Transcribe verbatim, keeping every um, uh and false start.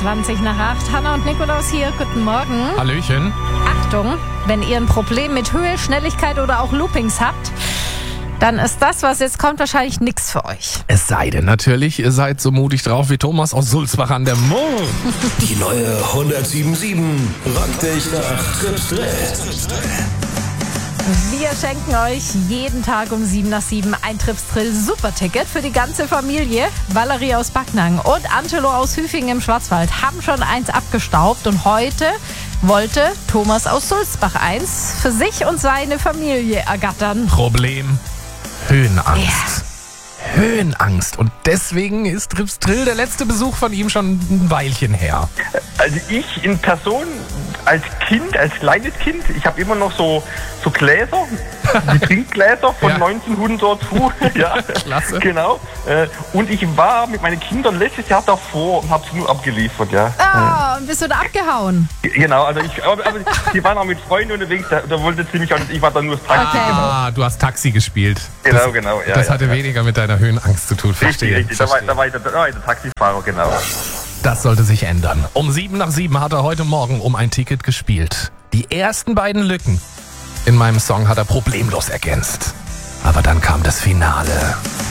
zwanzig nach acht. Hanna und Nikolaus hier. Guten Morgen. Hallöchen. Achtung, wenn ihr ein Problem mit Höhe, Schnelligkeit oder auch Loopings habt, dann ist das, was jetzt kommt, wahrscheinlich nichts für euch. Es sei denn natürlich, ihr seid so mutig drauf wie Thomas aus Sulzbach an der Mur. Die neue hundertsieben sieben rockt dich nach Trips Drill. Wir schenken euch jeden Tag um sieben nach sieben ein Trips Drill Superticket für die ganze Familie. Valerie aus Backnang und Angelo aus Hüfingen im Schwarzwald haben schon eins abgestaubt und heute wollte Thomas aus Sulzbach eins für sich und seine Familie ergattern. Problem: Höhenangst. Ja. Höhenangst. Und deswegen ist Trips Drill der letzte Besuch von ihm schon ein Weilchen her. Also ich in Person, als Kind, als kleines Kind, ich habe immer noch so, so Gläser, die Trinkgläser von Ja. neunzehnhundert. Ja, Klasse. Genau. Äh, Und ich war mit meinen Kindern letztes Jahr davor und habe es nur abgeliefert, ja. Ah, und bist du da abgehauen? Genau, also ich, aber, aber die waren auch mit Freunden unterwegs, da, da wollte sie mich auch nicht, ich war dann nur das Taxi. Okay. Genau, Ah, du hast Taxi gespielt. genau, das, genau. Ja, das ja, hatte ja. weniger mit deiner Höhenangst zu tun. Richtig, Verstehe. richtig, da war, verstehe. da war ich der, da war ich der Taxifahrer, genau. Das sollte sich ändern. Um sieben nach sieben hat er heute Morgen um ein Ticket gespielt. Die ersten beiden Lücken in meinem Song hat er problemlos ergänzt. Aber dann kam das Finale.